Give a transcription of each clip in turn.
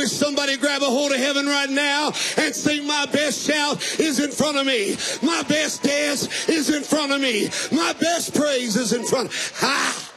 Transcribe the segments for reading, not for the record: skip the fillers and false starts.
wish somebody grab a hold of heaven right now and sing, my best shout is in front of me. My best dance is in front of me. My best praise is in front. Ha!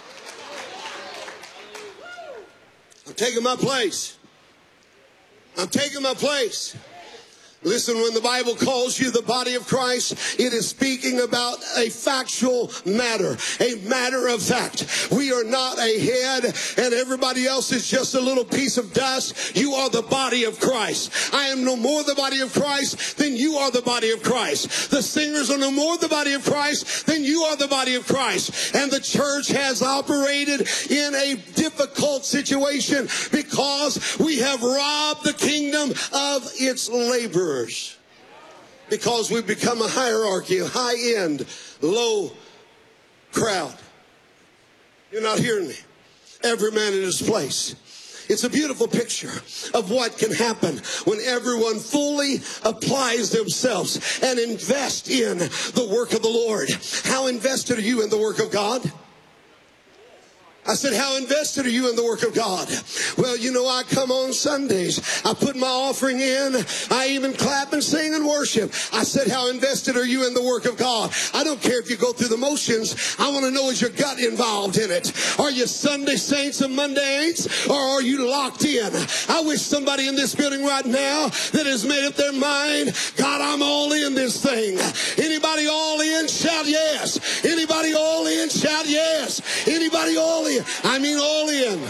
I'm taking my place. I'm taking my place. Listen, when the Bible calls you the body of Christ, it is speaking about a factual matter, a matter of fact. We are not a head and everybody else is just a little piece of dust. You are the body of Christ. I am no more the body of Christ than you are the body of Christ. The singers are no more the body of Christ than you are the body of Christ. And the church has operated in a difficult situation because we have robbed the kingdom of its labor. Because we've become a hierarchy, a high-end, low crowd. You're not hearing me. Every man in his place. It's a beautiful picture of what can happen when everyone fully applies themselves and invest in the work of the Lord. How invested are you in the work of God? I said, how invested are you in the work of God? Well, you know, I come on Sundays. I put my offering in. I even clap and sing and worship. I said, how invested are you in the work of God? I don't care if you go through the motions. I want to know, is your gut involved in it? Are you Sunday saints and Monday ain'ts? Or are you locked in? I wish somebody in this building right now that has made up their mind, God, I'm all in this thing. Anybody all in? Shout yes. Anybody all in? Shout yes. Anybody all in? I mean all in.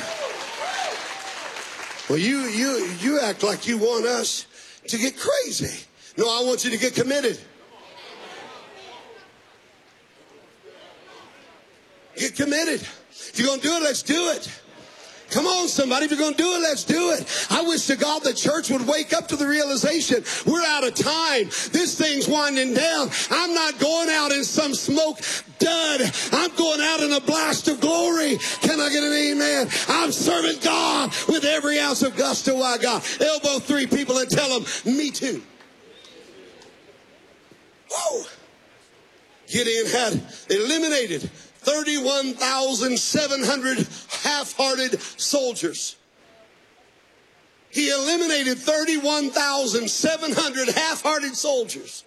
Well, you act like you want us to get crazy. No, I want you to get committed. Get committed. If you're going to do it, let's do it. Come on, somebody. If you're going to do it, let's do it. I wish to God the church would wake up to the realization we're out of time. This thing's winding down. I'm not going out in some smoke dud. I'm going out in a blast of glory. Can I get an amen? I'm serving God with every ounce of gusto I got. Elbow three people and tell them, me too. Whoa. Gideon had eliminated 31,700 half-hearted soldiers. He eliminated 31,700 half-hearted soldiers.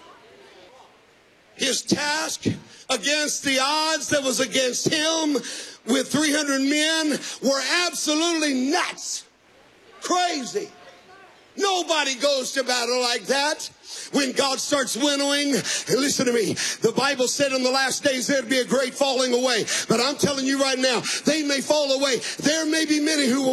His task against the odds that was against him with 300 men were absolutely nuts. Crazy. Nobody goes to battle like that. When God starts winnowing, listen to me, the Bible said in the last days there'd be a great falling away. But I'm telling you right now, they may fall away. There may be many who will